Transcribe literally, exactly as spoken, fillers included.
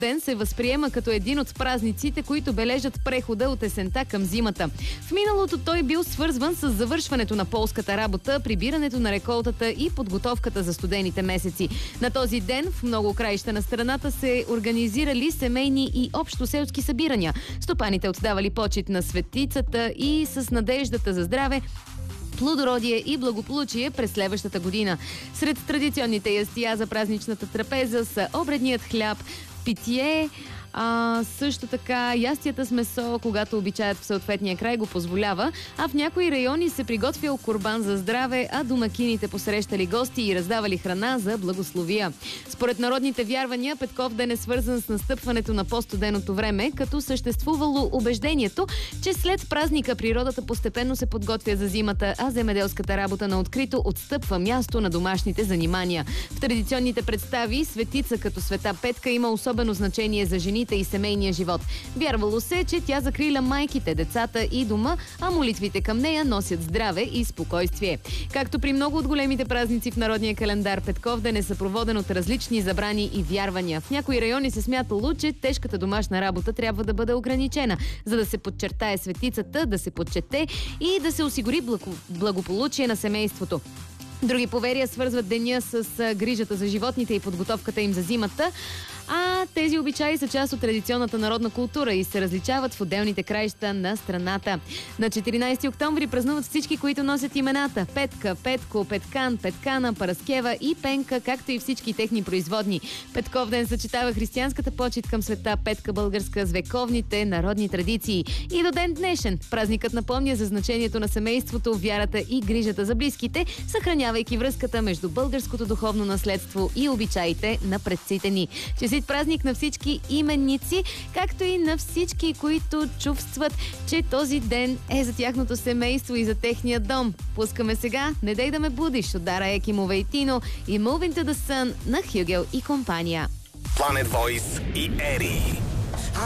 ден се възприема като един от празниците, които бележат прехода от есента към зимата. В миналото той бил свързван с завършването на полската работа, прибирането на реколтата и подготовката за студените месеци. На този ден в много краища на страната се организирали семейни и общоселски събирания. Стопаните отдавали почит на светицата и с надеждата за здраве, плодородие и благополучие през следващата година. Сред традиционните ястия за празничната трапеза са обредният хляб, питие, а, също така ястията с месо, когато обичаят в съответния край го позволява, а в някои райони се приготвял курбан за здраве, а домакините посрещали гости и раздавали храна за благословия. Според народните вярвания, Петков ден е свързан с настъпването на по-студеното време, като съществувало убеждението, че след празника природата постепенно се подготвя за зимата, а земеделската работа на открито отстъпва място на домашните занимания. В традиционните представи светица като Света Петка има особено значение за жени и семейния живот. Вярвало се, че тя закриля майките, децата и дома, а молитвите към нея носят здраве и спокойствие. Както при много от големите празници в народния календар, Петков ден е съпроводен от различни забрани и вярвания. В някои райони се смятало, че тежката домашна работа трябва да бъде ограничена, за да се подчертае светицата, да се почете и да се осигури благополучие на семейството. Други поверия свързват деня с грижата за животните и подготовката им за зимата, а тези обичаи са част от традиционната народна култура и се различават в отделните краища на страната. На четиринайсети октомври празнуват всички, които носят имената Петка, Петко, Петкан, Петкана, Параскева и Пенка, както и всички техни производни. Петков ден съчетава християнската почит към Света Петка българска с вековните народни традиции. И до ден днешен празникът напомня за значението на семейството, вярата и грижата за близките, съхранявайки връзката между българското духовно наследство и обичаите на предците ни. Честит празник на всички именници, както и на всички, които чувстват, че този ден е за тяхното семейство и за техния дом. Пускаме сега "Не дей да ме будиш" от Дара Екимова и Тино и Moving to the Sun на Хюгел и компания. Planet Voice и Ери.